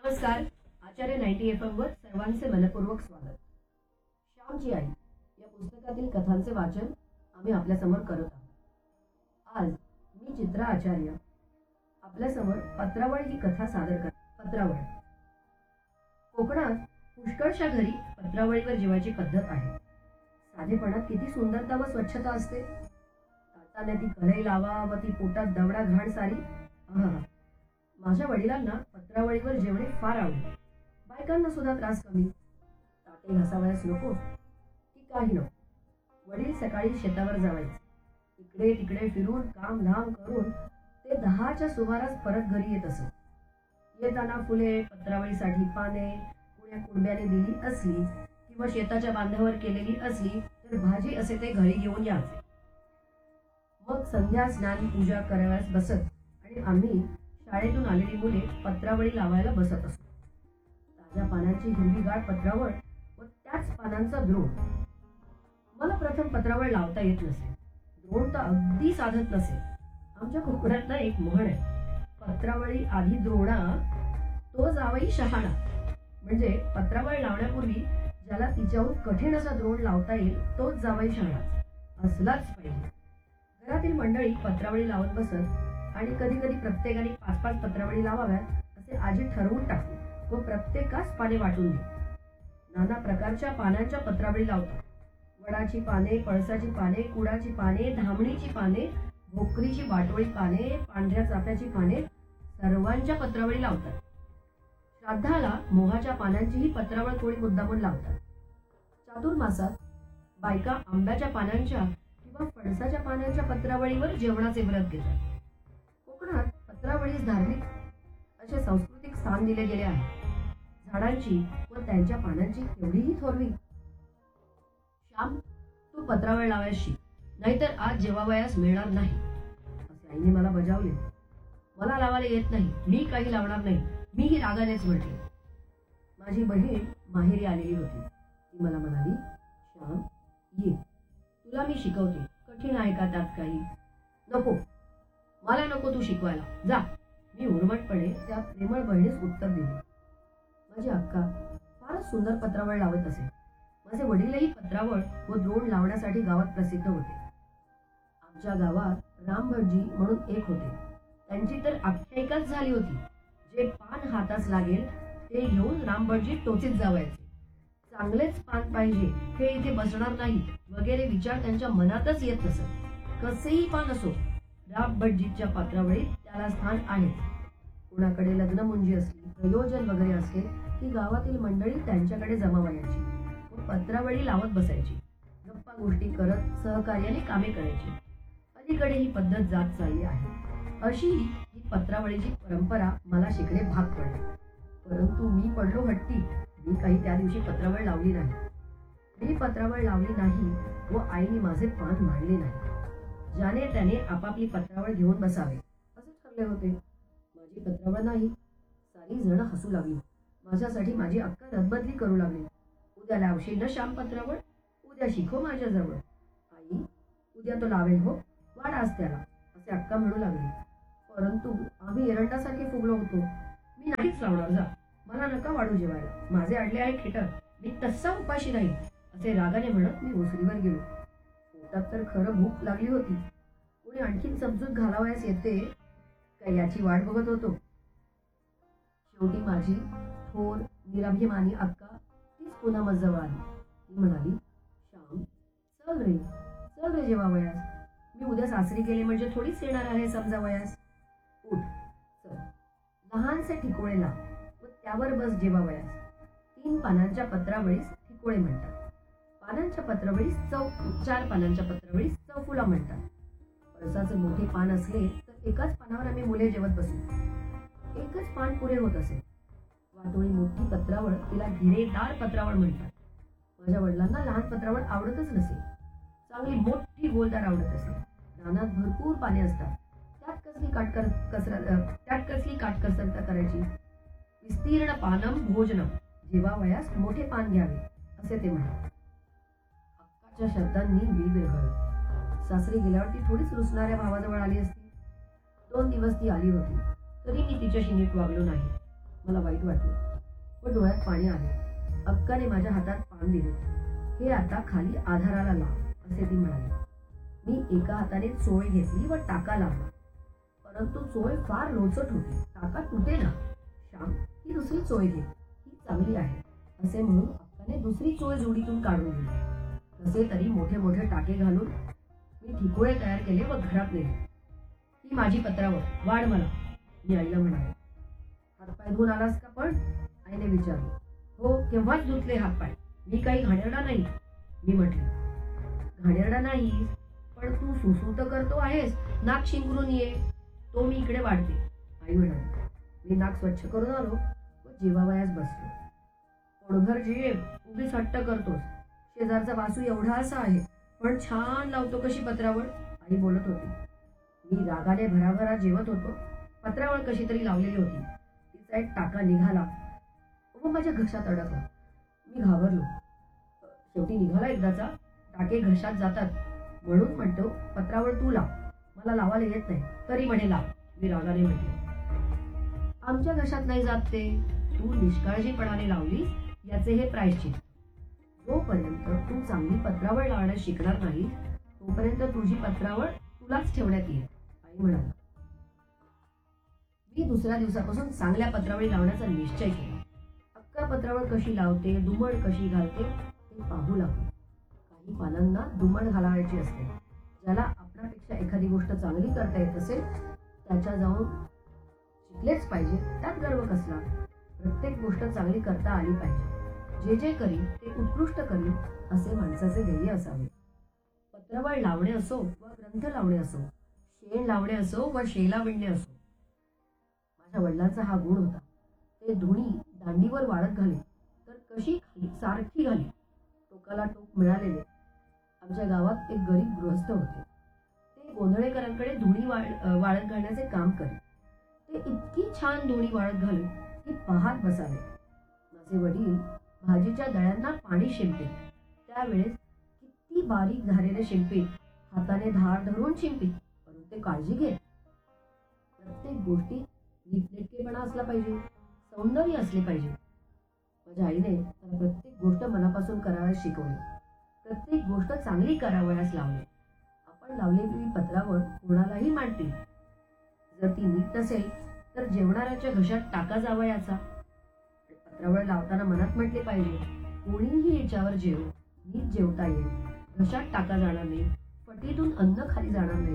नमस्कार. आचार्य 90 FM वर सर्वांचे मनपूर्वक स्वागत. श्यामची आई या पुस्तकातील कथांचे वाचन आम्ही आपल्यासमोर करत आहोत. आज मी चित्रा आचार्य आपल्यासमोर पत्रावळ ही कथा सादर करते. पत्रावळ. कोकणात पुष्कळशा घरी पत्रावळीवर जेवायची पद्धत आहे. साधेपणात किती सुंदरता व स्वच्छता असते. ताटाने ती कढई लावा व ती पोटात दवडा घाण सारी. माझ्या वडिलांना पत्रावळीवर जेवणे फार आवडते. बायकांना सुद्धा त्रास कमी. ताटे घासावयास नको की काही नको. वडील सकाळी शेतावर जावायचे. इकडे तिकडे फिरून काम धाम करून ते 10च्या सुमारास परत घरी येत असत. येताना फुले, पत्रावळीसाठी पाने कुण्या कुणब्याने दिली असली किंवा शेताच्या बांधावर केलेली असली तर भाजी असे ते घरी घेऊन यायचे. मग संध्या स्नान पूजा करावयास बसत आणि आम्ही शाळेतून आलेली मुले पत्रावळी लावायला बसत असतो. ताज्या पानांची हिरवीगार पत्रावळ व त्याच पानांचा द्रोण. मला प्रथम पत्रावळ लावता येत नसे. द्रोण तर अगदी साधत नसे. आमच्या कोकणात एक म्हण आहे, पत्रावळी आधी द्रोणा तो जावई शहाणा. म्हणजे पत्रावळ लावण्यापूर्वी ज्याला तिच्यावर कठीण असा द्रोण लावता येईल तोच जावई शहाणा असलाच पाहिजे. घरातील मंडळी पत्रावळी लावत बसत आणि कधी कधी प्रत्येकाने 5-5 पत्रावळी लावाव्यात असे आजी ठरवून टाकते व प्रत्येकास पाने वाटून दे. नाना प्रकारच्या पानांच्या पत्रावळी लावतात. वडाची पाने, पळसाची पाने, कुडाची पाने, धामणीची पाने, भोकरीची वाटोळी पाने, पांढऱ्या चाफ्याची पाने, सर्वांच्या पत्रावळी लावतात. श्राद्धाला मोहाच्या पानांचीही पत्रावळ थोडी मुद्दामून लावतात. चातुर्मासात बायका आंब्याच्या पानांच्या किंवा फणसाच्या पानांच्या पत्रावळीवर जेवणाचे व्रत घेतात. कोकणात पत्रावळीस धार्मिक असे सांस्कृतिक स्थान दिले गेले आहे. झाडांची व त्यांच्या पानांची केवढीही थोरवी. श्याम, तू पत्रावळ लावायस शिक, नाहीतर आज जेवावयास मिळणार नाही असे आईने मला बजावले. मला लावायला येत नाही, मी काही लावणार नाही, मीही रागानेच म्हटले. माझी बहीण माहेरी आलेली होती. ती मला म्हणाली, श्याम ये, तुला मी शिकवते. कठीण आहे का त्यात काही? नको, मला नको तू शिकवायला, जा. मी उर्मटपणे त्या प्रेमळ बहिणीस उत्तर दिले. माझी अक्का फारच सुंदर पत्रावळ लावत असे. माझे वडीलही पत्रावळ व द्रोण लावण्यासाठी गावात प्रसिद्ध होते. आमच्या गावात रामभटजी म्हणून एक होते. त्यांची तर आख्यायिकाच झाली होती. जे पान हातास लागेल ते घेऊन रामभटजी टोचीत जावायचे. चांगलेच पान पाहिजे, हे इथे बसणार नाही वगैरे विचार त्यांच्या मनातच येत नसत. कसेही पान असो, रामभटजीच्या पत्रावळीत त्याला स्थान आहे. कोणाकडे लग्न मुंजी असली, प्रयोजन वगैरे असले की गावातील मंडळी त्यांच्याकडे जमा व्हायची व पत्रावळी लावत बसायची. गप्पा गोष्टी करत सहकार्याने कामे करायची. अलीकडे ही पद्धत जात चालली आहे. अशी ही पत्रावळीची परंपरा मला शिकणे भाग पडले. परंतु मी पडलो हट्टी. मी काही त्या दिवशी पत्रावळ लावली नाही. मी पत्रावळ लावली नाही व आईने माझे पान मांडले नाही. ज्याने त्याने आपापली पत्रावळ घेऊन बसावे असे ठरले होते. माझी पत्रावळ नाही. सारी जण हसू लागली. माझ्यासाठी माझी अक्का रदबदली करू लागली. उद्या लावशील ना श्याम पत्रावळ? उद्या शिको माझ्याजवळ. आई, उद्या तो लावेल हो, वाढ आज त्याला असे अक्का म्हणू लागली. परंतु आम्ही एरंडासारखे फुगलो होतो. मी नाहीच लावणार, जा, मला नका वाढू जेवायला. माझे अडले आहे खेटर, मी तसा उपाशी नाही असे रागाने म्हणत मी ओसरीवर गेलो. पोटात तर खरं भूक लागली होती. कोणी आणखीन समजूत घालावयास येते काय याची वाट बघत होतो. शेवटी माझी थोर निराभिमानी अक्का तीच पुन्हा मजजवळ आली. ती म्हणाली, श्याम, चल रे जेवावयास. मी उद्या सासरी गेले म्हणजे थोडीच येणार आहे समजावयास. उठ, चल. लहानसे ठिकोळे लाव व त्यावर बस जेवावयास. 3 पानांच्या पत्रावळीस ठिकोळे म्हणतात. 4 पानांच्या पत्रावळीस चौफुला म्हणतात. पळसाचे मोठे पान असले तर एकाच पानावर आम्ही मुले जेवत बसू. एकच पान पुरे होत असे. वाटोळी मोठी पत्रावळ, तिला घेरेदार पत्रावळ म्हणतात. माझ्या वडिलांना लहान पत्रावळ आवडतच नसे. चांगली मोठी गोलदार आवडत असे. रानात भरपूर पाने असतात. त्यात कसली काटकसरता करायची. विस्तीर्ण पानम भोजनम, जेवावयास मोठे पान घ्यावे असे ते म्हणतात. अक्काच्या शब्दांनी मी विरघळलो. सासरी गेल्यावर ती थोडीच रुसणाऱ्या भावाजवळ आली असती. 2 दिवस ती आली होती, तरी मी तिच्याशी नीट वागलो नाही. मला वाईट वाटलं, पण डोळ्यात पाणी आले. अक्काने माझ्या हातात पान दिले. हे आता खाली आधाराला लाव, असे ती म्हणाली. मी एका हाताने चोळ घेतली व टाका लावला, परंतु चोळ फार लोचट होती. टाका तुटे ना. श्याम, ही दुसरी चोळ घे, ही चांगली आहे, असे म्हणून अक्काने दुसरी चोळ जोडीतून काढून दिली. कसे तरी मोठे मोठे टाके घालून मी ठिकोळे तयार केले व घरात नेले. ही माझी पत्रावळ, वाढ मला, मी आईला म्हणाले. हातपाय धुवून आलास का पण? आईने विचारले. हो, केव्हाच धुतले हातपाय, मी काही घाणेरडा नाही, मी म्हटले. घाणेरडा नाही, पण तू सुसूत करतो आहेस, नाक शिंकरून ये, तो मी इकडे वाढते, आई म्हणाली. मी नाक स्वच्छ करून आलो व जेवावयास बसलो. पोटभर जेव, उगीच हट्ट करतोस. शेजारचा वासू एवढा असा आहे, पण छान लावतो कशी पत्रावळ, आई बोलत होती. मी रागाने भराभरा जेवत होतो. पत्रावळ कशी तरी लावलेली होती. तिचा एक टाका निघाला व माझ्या घशात अडकला. मी घाबरलो. शेवटी निघाला एकदाचा. टाके घशात जातात म्हणून म्हणतो, पत्रावळ तू लाव, मला लावायला येत नाही, तरी म्हणे लाव, मी रागाने म्हटले. आमच्या घशात नाही जात ते, तू निष्काळजीपणाने लावली, याचे हे प्रायश्चित. जोपर्यंत तू चांगली पत्रावळ लावण्यास शिकणार नाही, तोपर्यंत तुझी पत्रावळ तुलाच ठेवण्यात येईल, आई म्हणाली. मी दुसऱ्या दिवसापासून चांगल्या पत्रावळी लावण्याचा निश्चय केला. अक्का पत्रावळ कशी लावते, दुमड कशी घालते, ते पाहू लागलो. काही पानांना दुमड घालावायची असते. ज्याला आपल्यापेक्षा एखादी गोष्ट चांगली करता येत असेल, त्याच्या जाऊन शिकलेच पाहिजे, त्यात गर्व कसला. प्रत्येक गोष्ट चांगली करता आली पाहिजे. जे जे करीन ते उत्कृष्ट करीन, असे माणसाचे ध्येय असावे. पत्रावळ लावणे असो व ग्रंथ लावणे असो, शेण लावणे असो व शेला विणणे असो, माझ्या वडिलांचा हा गुण होता. ते धुणी दांडीवर वाळत घाले तर कशी खाली सारखी घाली, टोकाला टोक मिळालेले. आमच्या गावात एक गरीब गृहस्थ होते. ते गोंधळेकरांकडे धुणी वाळत घालण्याचे काम करी. ते इतकी छान धुणी वाळत घाले की पाहत बसावे. माझे वडील भाजीच्या दळ्यांना पाणी शिंपे, त्यावेळेस किती बारीक झालेले शिंपीत, हाताने धार धरून शिंपीत, परंतु ते काळजी घेत. प्रत्येक गोष्टीत नीटनेटकेपणा असला पाहिजे, सौंदर्य असले पाहिजे. माझ्या आईने मला प्रत्येक गोष्ट मनापासून करावयास शिकवली. प्रत्येक गोष्ट चांगली करावयास लावली. आपण लावलेली पत्रावळ कोणालाही मांडतील. जर ती नीट नसेल तर जेवणाऱ्याच्या घशात टाका जावयाचा. पत्रावळ लावताना मनात म्हटले पाहिजे, कोणीही याच्यावर जेव, नीट जेवता येईल, घशात टाका जाणार नाही, फटीतून अन्न खाली जाणार नाही.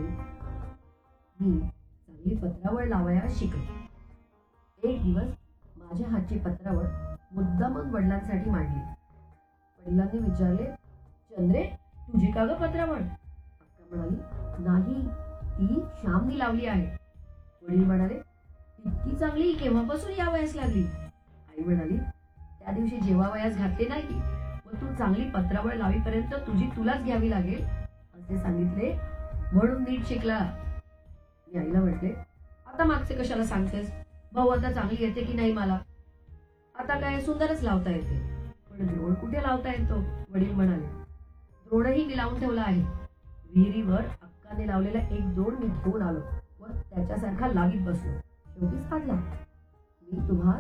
मी चांगली पत्रावळ लावायला शिकले. एक दिवस माझ्या हातची पत्रावळ मुद्दामून वडिलांसाठी मांडली. वडिलांनी विचारले, चंद्रे, तुझी का ग पत्रावळ? अक्का म्हणाली, नाही, ती श्यामनी लावली आहे. वडील म्हणाले, इतकी चांगली केव्हापासून यावयास लागली? आई म्हणाली, त्या दिवशी जेवावयास घातले नाही व तू चांगली पत्रावळ लावीपर्यंत तुझी तुलाच घ्यावी लागेल, असे सांगितले म्हणून नीट शिकला. मी आईला म्हटले, आता मागचे कशाला सांगतेस? भाऊ आता चांगली येते की नाही मला? आता काय सुंदरच लावता येते, पण द्रोण कुठे लावता येतो? वडील म्हणाले. द्रोणही मी लावून ठेवला आहे. विहिरीवर अक्काने लावलेला एक द्रोण मी घेऊन आलो व त्याच्यासारखा लावीत बसलो. शेवटी साधला. मी तुम्हा